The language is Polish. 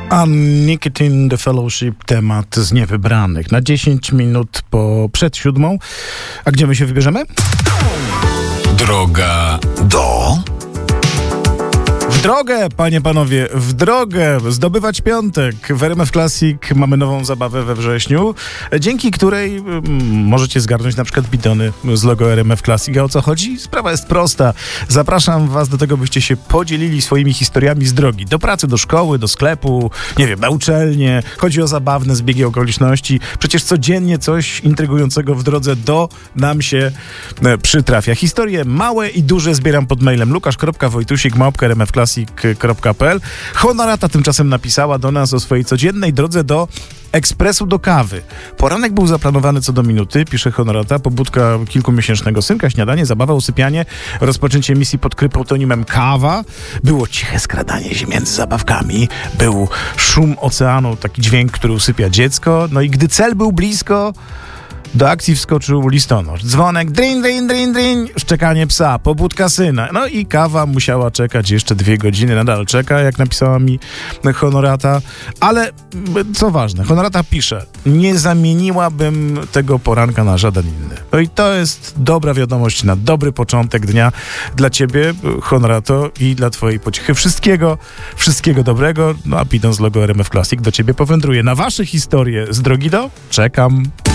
Nicotine the Fellowship, temat z niewybranych. Na 10 minut przed 7. A gdzie my się wybierzemy? Droga do... W drogę, panie, panowie, w drogę zdobywać piątek. W RMF Classic mamy nową zabawę we wrześniu, dzięki której możecie zgarnąć na przykład bidony z logo RMF Classic. A o co chodzi? Sprawa jest prosta. Zapraszam was do tego, byście się podzielili swoimi historiami z drogi. Do pracy, do szkoły, do sklepu, nie wiem, na uczelnię. Chodzi o zabawne zbiegi okoliczności. Przecież codziennie coś intrygującego w drodze nam się przytrafia. Historie małe i duże zbieram pod mailem lukasz.wojtusik@rmfclassic.pl. Honorata tymczasem napisała do nas o swojej codziennej drodze do ekspresu do kawy. Poranek był zaplanowany co do minuty, pisze Honorata, pobudka kilkumiesięcznego synka, śniadanie, zabawa, usypianie, rozpoczęcie misji pod kryptonimem kawa. Było ciche skradanie się między zabawkami, był szum oceanu, taki dźwięk, który usypia dziecko. No i gdy cel był blisko, do akcji wskoczył listonosz. Dzwonek, drin, drin, drin, drin, szczekanie psa, pobudka syna. No i kawa musiała czekać jeszcze 2 godziny. Nadal czeka, jak napisała mi Honorata. Ale co ważne, Honorata pisze: nie zamieniłabym tego poranka na żaden inny. No i to jest dobra wiadomość na dobry początek dnia dla ciebie, Honorato, i dla twojej pociechy. Wszystkiego dobrego. No a bidon z logo RMF Classic do ciebie powędruje. Na wasze historie z drogi do czekam.